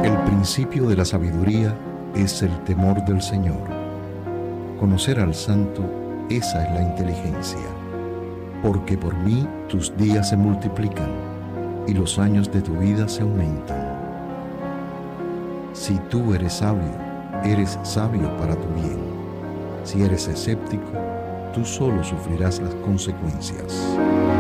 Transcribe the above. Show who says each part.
Speaker 1: El principio de la sabiduría es el temor del Señor. Conocer al Santo, esa es la inteligencia. Porque por mí tus días se multiplican y los años de tu vida se aumentan. Si tú eres sabio para tu bien. Si eres escéptico, tú solo sufrirás las consecuencias.